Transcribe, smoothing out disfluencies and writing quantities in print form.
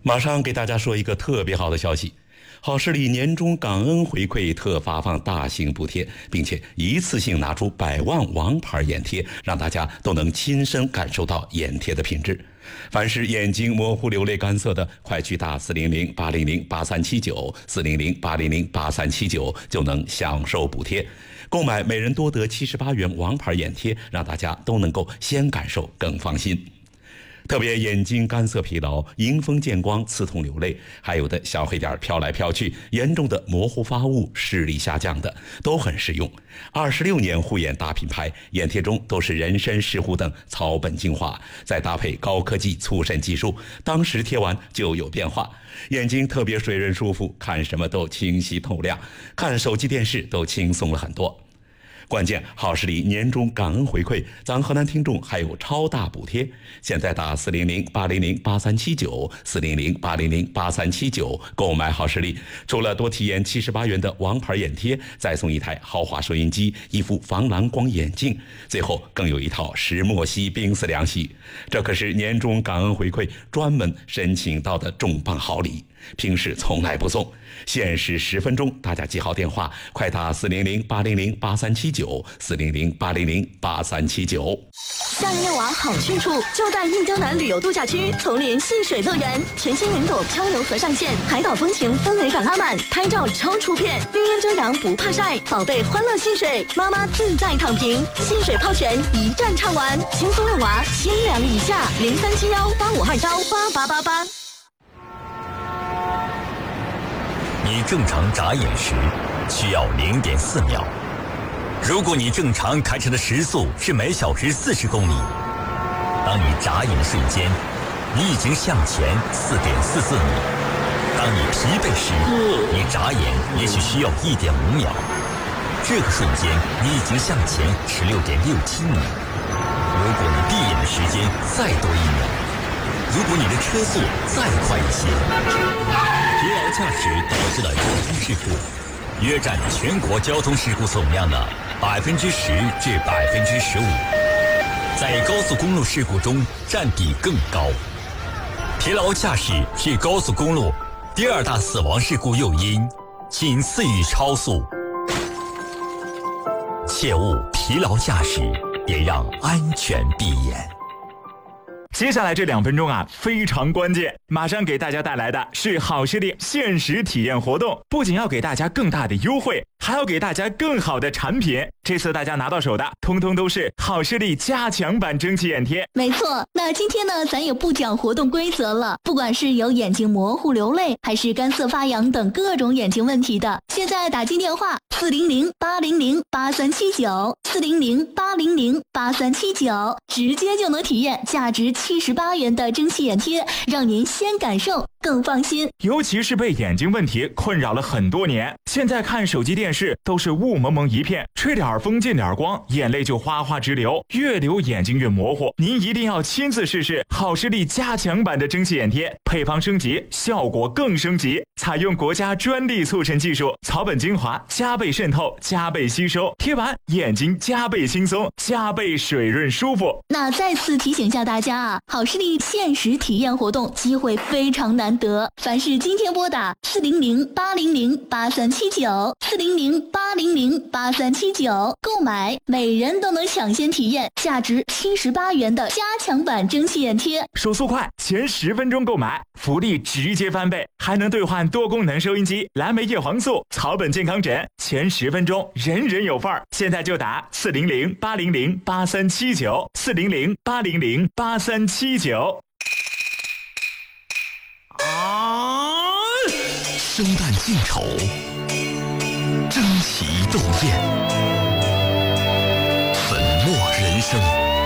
马上给大家说一个特别好的消息，好视力年终感恩回馈特发放大型补贴，并且一次性拿出100万王牌眼贴，让大家都能亲身感受到眼贴的品质。凡是眼睛模糊、流泪、干涩的，快去打400-800-8379，400-800-8379就能享受补贴。购买每人多得78元王牌眼贴，让大家都能够先感受更放心。特别眼睛干涩疲劳、迎风见光、刺痛流泪，还有的小黑点飘来飘去，严重的模糊发物、视力下降的，都很实用。26年护眼大品牌，眼贴中都是人参、石斛等草本精华，再搭配高科技促渗技术，当时贴完就有变化，眼睛特别水润舒服，看什么都清晰透亮，看手机电视都轻松了很多。关键好视力年终感恩回馈，咱河南听众还有超大补贴，现在打400-800-8379，400-800-8379购买好视力，除了多体验78元的王牌眼贴，再送一台豪华收音机、一副防蓝光眼镜，最后更有一套石墨烯冰丝凉席，这可是年终感恩回馈专门申请到的重磅好礼，平时从来不送，限时10分钟，大家记好电话，快打400-800-8379，400-800-8379。 夏日夜晚好去处就在印江南旅游度假区丛林戏水乐园，全新云朵漂流河上线，海岛风情氛围感拉满，拍照超出片，绿荫遮阳不怕晒，宝贝欢乐戏水，妈妈自在躺平，戏水泡泉一站唱完，轻松遛娃千两以下，037185288888。 你正常眨眼时需要0.4秒。如果你正常开车的时速是每小时40公里，当你眨眼的瞬间，你已经向前4.44米。当你疲惫时，你眨眼也许需要1.5秒。这个瞬间，你已经向前16.67米。如果你闭眼的时间再多1秒，如果你的车速再快一些，疲劳驾驶导致的交通事故，约占全国交通事故总量的10%至15%，在高速公路事故中占比更高。疲劳驾驶是高速公路第2大死亡事故诱因，仅次于超速。切勿疲劳驾驶，别让安全闭眼。 接下来这2分钟非常关键，马上给大家带来的是好视力限时体验活动，不仅要给大家更大的优惠，还要给大家更好的产品。这次大家拿到手的通通都是好视力加强版蒸汽眼贴。 没错，那今天呢，咱也不讲活动规则了，不管是有眼睛模糊流泪，还是干涩发痒等各种眼睛问题的，现在打进电话400-800-8379，400-800-8379，直接就能体验价值78元的蒸汽眼贴，让您先感受更放心。 尤其是被眼睛问题困扰了很多年，现在看手机电视都是雾蒙蒙一片，吹点风进点光，眼泪就哗哗直流，越流眼睛越模糊。您一定要亲自试试好视力加强版的蒸汽眼贴，配方升级，效果更升级，采用国家专利促渗技术，草本精华加倍渗透，加倍吸收，贴完眼睛加倍轻松，加倍水润舒服。 那再次提醒下大家好视力限时体验活动机会非常难得，凡是今天拨打400-800-8379，400-800-8379购买，每人都能抢先体验价值78元的加强版蒸汽眼贴。 手速快，前10分钟购买，福利直接翻倍，还能兑换多功能收音机、蓝莓叶黄素、草本健康枕，前10分钟人人有份儿。现在就打400-800-8379，400-800-8379。 生旦净丑，争奇斗艳，粉墨人生。